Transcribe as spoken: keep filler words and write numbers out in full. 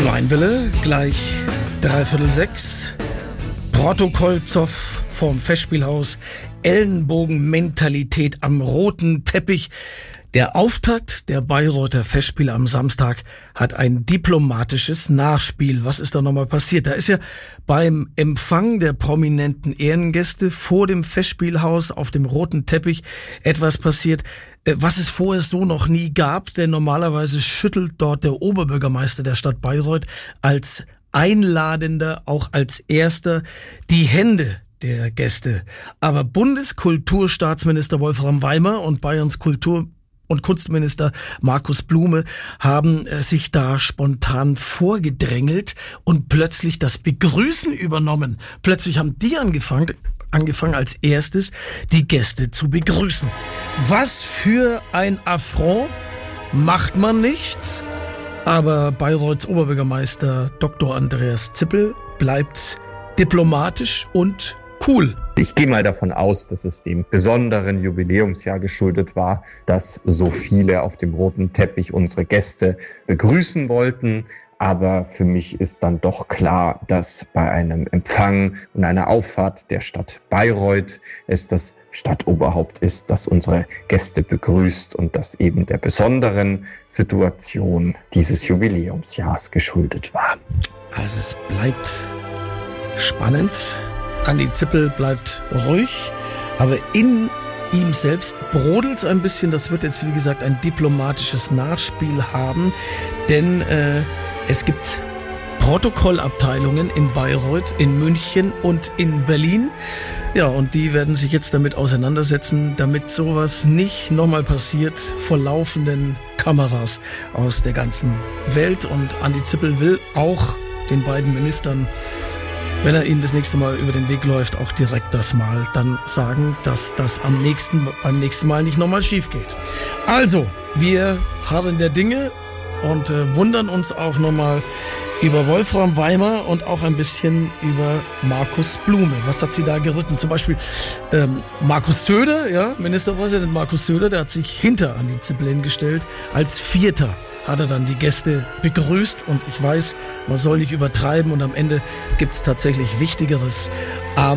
Rheinwelle, gleich dreiviertel sechs. Protokollzoff vorm Festspielhaus. Ellenbogenmentalität am roten Teppich. Der Auftakt der Bayreuther Festspiele am Samstag hat ein diplomatisches Nachspiel. Was ist da nochmal passiert? Da ist ja beim Empfang der prominenten Ehrengäste vor dem Festspielhaus auf dem roten Teppich etwas passiert, was es vorher so noch nie gab. Denn normalerweise schüttelt dort der Oberbürgermeister der Stadt Bayreuth als Einladender, auch als Erster, die Hände der Gäste. Aber Bundeskulturstaatsminister Wolfram Weimer und Bayerns Kultur- und Kunstminister Markus Blume haben äh, sich da spontan vorgedrängelt und plötzlich das Begrüßen übernommen. Plötzlich haben die angefangen, angefangen als erstes die Gäste zu begrüßen. Was für ein Affront, macht man nicht. Aber Bayreuths Oberbürgermeister Doktor Andreas Zippel bleibt diplomatisch und cool. Ich gehe mal davon aus, dass es dem besonderen Jubiläumsjahr geschuldet war, dass so viele auf dem roten Teppich unsere Gäste begrüßen wollten. Aber für mich ist dann doch klar, dass bei einem Empfang und einer Auffahrt der Stadt Bayreuth es das Stadtoberhaupt ist, das unsere Gäste begrüßt und das eben der besonderen Situation dieses Jubiläumsjahrs geschuldet war. Also es bleibt spannend. Andi Zippel bleibt ruhig, aber in ihm selbst brodelt es ein bisschen. Das wird jetzt, wie gesagt, ein diplomatisches Nachspiel haben, denn äh, es gibt Protokollabteilungen in Bayreuth, in München und in Berlin. Ja, und die werden sich jetzt damit auseinandersetzen, damit sowas nicht nochmal passiert vor laufenden Kameras aus der ganzen Welt. Und Andi Zippel will auch den beiden Ministern, wenn er ihnen das nächste Mal über den Weg läuft, auch direkt das Mal dann sagen, dass das am nächsten, beim nächsten Mal nicht nochmal schief geht. Also, wir harren der Dinge und äh, wundern uns auch nochmal über Wolfram Weimer und auch ein bisschen über Markus Blume. Was hat sie da geritten? Zum Beispiel ähm, Markus Söder, ja, Ministerpräsident Markus Söder, der hat sich hinter Andi Zippel hingestellt. Als Vierter hat er dann die Gäste begrüßt. Und ich weiß, man soll nicht übertreiben und am Ende gibt's tatsächlich Wichtigeres. Aber